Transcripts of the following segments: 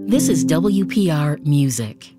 This is WPR Music.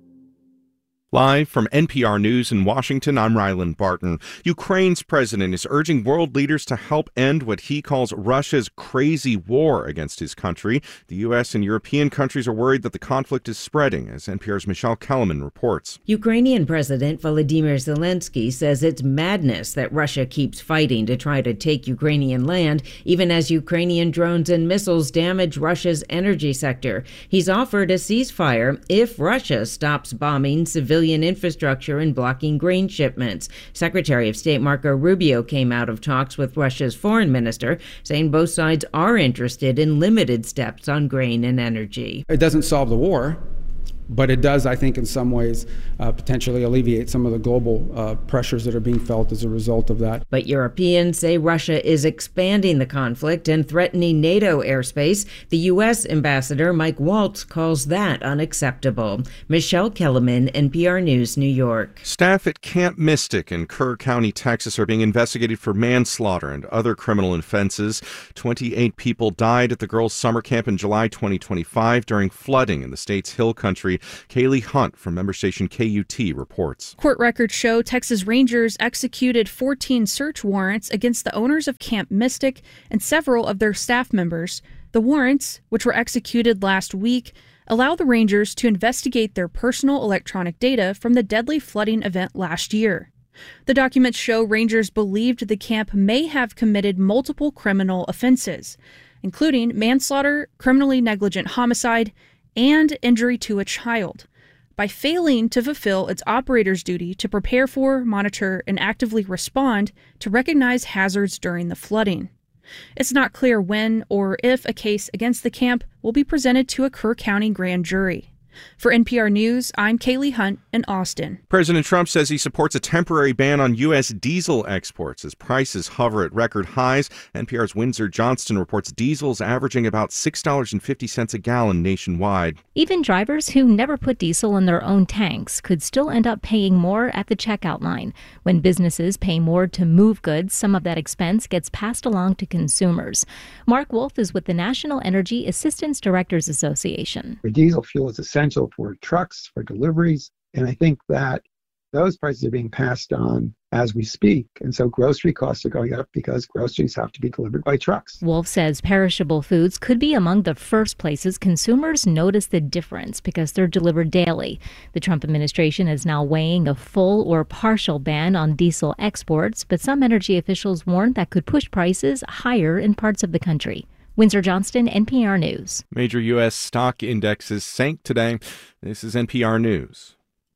Live from NPR News in Washington, I'm Rylan Barton. Ukraine's president is urging world leaders to help end what he calls Russia's crazy war against his country. The U.S. and European countries are worried that the conflict is spreading, as NPR's Michelle Kellerman reports. Ukrainian President Volodymyr Zelensky says it's madness that Russia keeps fighting to try to take Ukrainian land, even as Ukrainian drones and missiles damage Russia's energy sector. He's offered a ceasefire if Russia stops bombing civilian infrastructure and blocking grain shipments. Secretary of State Marco Rubio came out of talks with Russia's foreign minister, saying both sides are interested in limited steps on grain and energy. It doesn't solve the war, but it does, I think, in some ways, potentially alleviate some of the global pressures that are being felt as a result of that. But Europeans say Russia is expanding the conflict and threatening NATO airspace. The U.S. ambassador Mike Waltz calls that unacceptable. Michelle Kellerman, NPR News, New York. Staff at Camp Mystic in Kerr County, Texas, are being investigated for manslaughter and other criminal offenses. 28 people died at the girls' summer camp in July 2025 during flooding in the state's hill country. Kaylee Hunt from member station KUT reports. Court records show Texas Rangers executed 14 search warrants against the owners of Camp Mystic and several of their staff members. The warrants, which were executed last week, allow the Rangers to investigate their personal electronic data from the deadly flooding event last year. The documents show Rangers believed the camp may have committed multiple criminal offenses, including manslaughter, criminally negligent homicide, and injury to a child, by failing to fulfill its operator's duty to prepare for, monitor, and actively respond to recognize hazards during the flooding. It's not clear when or if a case against the camp will be presented to a Kerr County grand jury. For NPR News, I'm Kaylee Hunt in Austin. President Trump says he supports a temporary ban on U.S. diesel exports as prices hover at record highs. NPR's Windsor Johnston reports diesel's averaging about $6.50 a gallon nationwide. Even drivers who never put diesel in their own tanks could still end up paying more at the checkout line. When businesses pay more to move goods, some of that expense gets passed along to consumers. Mark Wolf is with the National Energy Assistance Directors Association. Diesel fuel is essential for trucks, for deliveries, and I think that those prices are being passed on as we speak. And so grocery costs are going up because groceries have to be delivered by trucks. Wolf says perishable foods could be among the first places consumers notice the difference because they're delivered daily. The Trump administration is now weighing a full or partial ban on diesel exports, but some energy officials warn that could push prices higher in parts of the country. Windsor Johnston, NPR News. Major U.S. stock indexes sank today. This is NPR News.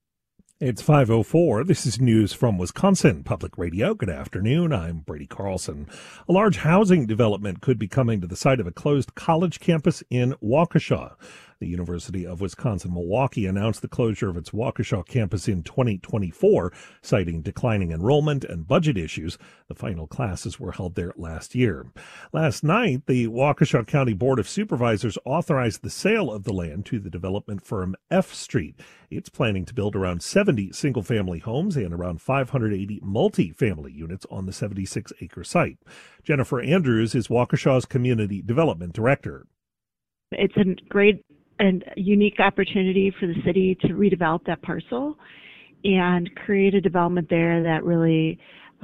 It's 5:04. This is news from Wisconsin Public Radio. Good afternoon. I'm Brady Carlson. A large housing development could be coming to the site of a closed college campus in Waukesha. The University of Wisconsin-Milwaukee announced the closure of its Waukesha campus in 2024, citing declining enrollment and budget issues. The final classes were held there last year. Last night, the Waukesha County Board of Supervisors authorized the sale of the land to the development firm F Street. It's planning to build around 70 single-family homes and around 580 multi-family units on the 76-acre site. Jennifer Andrews is Waukesha's Community Development Director. It's a great and unique opportunity for the city to redevelop that parcel and create a development there that really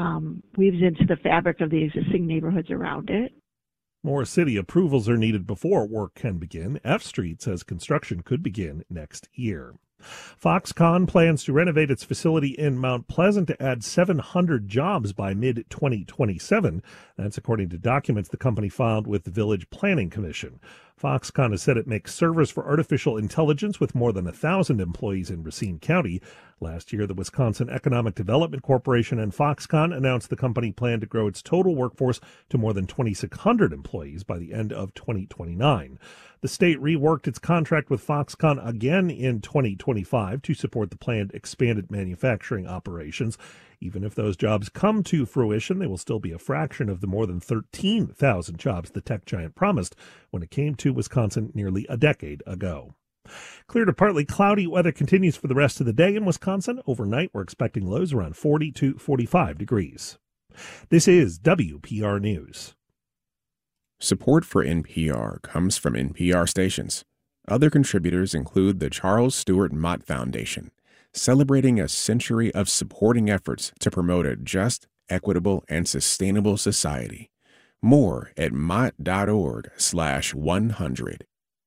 weaves into the fabric of the existing neighborhoods around it. More city approvals are needed before work can begin. F Street says construction could begin next year. Foxconn plans to renovate its facility in Mount Pleasant to add 700 jobs by mid-2027. That's according to documents the company filed with the Village Planning Commission. Foxconn has said it makes servers for artificial intelligence with more than 1,000 employees in Racine County. Last year, the Wisconsin Economic Development Corporation and Foxconn announced the company planned to grow its total workforce to more than 2,600 employees by the end of 2029. The state reworked its contract with Foxconn again in 2025 to support the planned expanded manufacturing operations. Even if those jobs come to fruition, they will still be a fraction of the more than 13,000 jobs the tech giant promised when it came to Wisconsin nearly a decade ago. Clear to partly cloudy weather continues for the rest of the day in Wisconsin. Overnight, we're expecting lows around 40 to 45 degrees. This is WPR News. Support for NPR comes from NPR stations. Other contributors include the Charles Stewart Mott Foundation, celebrating a century of supporting efforts to promote a just, equitable, and sustainable society. More at mott.org/100.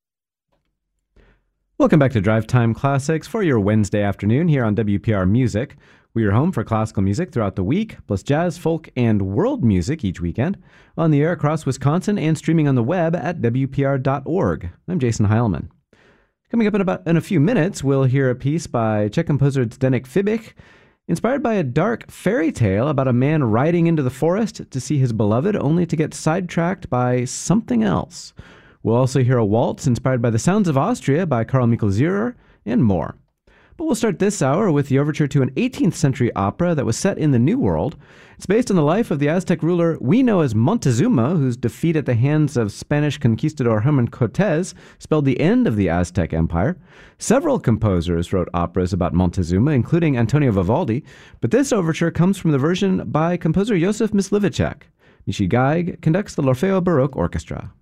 Welcome back to Drive Time Classics for your Wednesday afternoon here on WPR Music. We are home for classical music throughout the week, plus jazz, folk, and world music each weekend. On the air across Wisconsin and streaming on the web at WPR.org. I'm Jason Heilman. Coming up in a few minutes, we'll hear a piece by Czech composer Zdeněk Fibich, inspired by a dark fairy tale about a man riding into the forest to see his beloved only to get sidetracked by something else. We'll also hear a waltz inspired by the Sounds of Austria by Carl Michael Zierer, and more. But we'll start this hour with the overture to an 18th century opera that was set in the New World. It's based on the life of the Aztec ruler we know as Montezuma, whose defeat at the hands of Spanish conquistador Herman Cortez spelled the end of the Aztec Empire. Several composers wrote operas about Montezuma, including Antonio Vivaldi, but this overture comes from the version by composer Josef Mysliveček. Michi Geig conducts the L'Orfeo Baroque Orchestra.